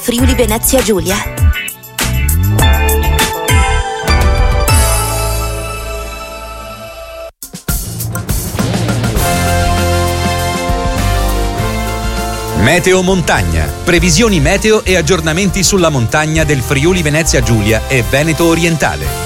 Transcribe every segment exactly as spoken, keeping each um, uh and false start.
Friuli Venezia Giulia. Meteo Montagna. Previsioni meteo e aggiornamenti sulla montagna del Friuli Venezia Giulia e Veneto Orientale.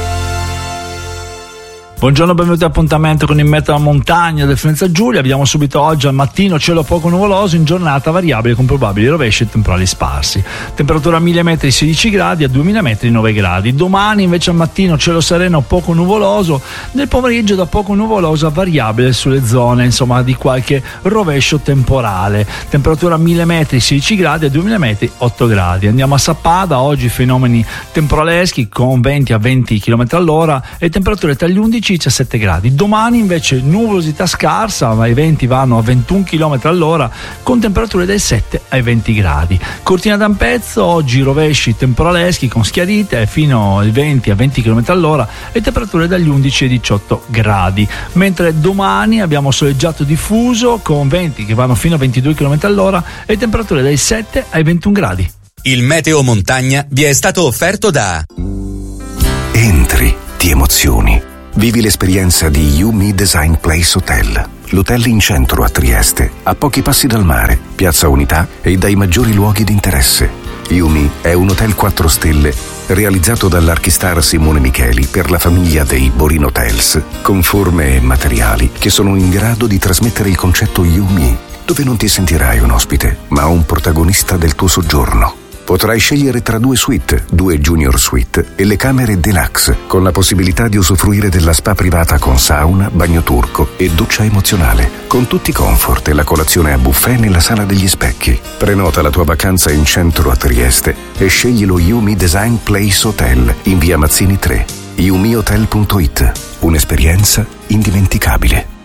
Buongiorno, benvenuti all'appuntamento con il Meteo Montagna del Venezia Giulia. Abbiamo subito oggi al mattino cielo poco nuvoloso, in giornata variabile con probabili rovesci e temporali sparsi. Temperatura a mille metri sedici gradi, a duemila metri nove gradi. Domani invece al mattino cielo sereno poco nuvoloso, nel pomeriggio da poco nuvoloso a variabile sulle zone insomma di qualche rovescio temporale. Temperatura a mille metri sedici gradi, a duemila metri otto gradi. Andiamo a Sappada, oggi fenomeni temporaleschi con venti a venti chilometri all'ora e temperature tra gli undici e diciassette gradi. Domani invece nuvolosità scarsa, ma i venti vanno a ventuno chilometri all'ora con temperature dai sette ai venti gradi. Cortina d'Ampezzo, oggi rovesci temporaleschi con schiarite fino ai venti a venti chilometri all'ora e temperature dagli undici ai diciotto gradi. Mentre domani abbiamo soleggiato diffuso con venti che vanno fino a ventidue chilometri all'ora e temperature dai sette ai ventuno gradi. Il Meteo Montagna vi è stato offerto da Entri, ti emozioni. Vivi l'esperienza di Yumi Design Place Hotel, l'hotel in centro a Trieste, a pochi passi dal mare, Piazza Unità e dai maggiori luoghi di interesse. Yumi è un hotel quattro stelle realizzato dall'archistar Simone Micheli per la famiglia dei Borin Hotels, con forme e materiali che sono in grado di trasmettere il concetto Yumi, dove non ti sentirai un ospite, ma un protagonista del tuo soggiorno. Potrai scegliere tra due suite, due junior suite e le camere deluxe, con la possibilità di usufruire della spa privata con sauna, bagno turco e doccia emozionale, con tutti i comfort e la colazione a buffet nella sala degli specchi. Prenota la tua vacanza in centro a Trieste e scegli lo Yumi Design Place Hotel in via Mazzini tre. yumi hotel punto it. Un'esperienza indimenticabile.